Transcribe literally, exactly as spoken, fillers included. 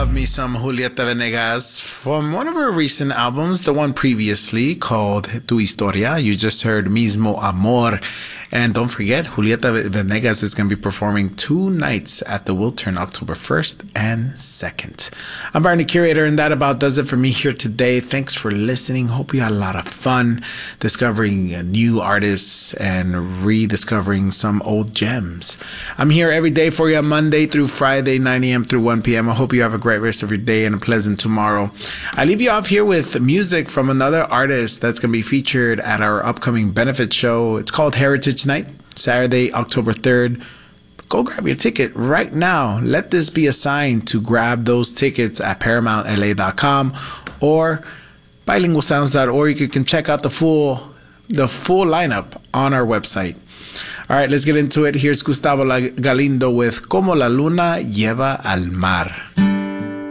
love me some Julieta Venegas from one of her recent albums, the one previously called Tu Historia. You just heard Mismo Amor. And don't forget, Julieta Venegas is going to be performing two nights at the Wiltern, October first and second. I'm Barney Curator, and that about does it for me here today. Thanks for listening. Hope you had a lot of fun discovering new artists and rediscovering some old gems. I'm here every day for you, Monday through Friday, nine a.m. through one p.m. I hope you have a great rest of your day and a pleasant tomorrow. I leave you off here with music from another artist that's going to be featured at our upcoming benefit show. It's called Heritage Night, Saturday, October third. Go grab your ticket right now. Let this be a sign to grab those tickets at paramount l a dot com or bilingual sounds dot org. You can check out the full the full lineup on our website. All right, let's get into it. Here's Gustavo Galindo with Como la Luna Lleva al Mar.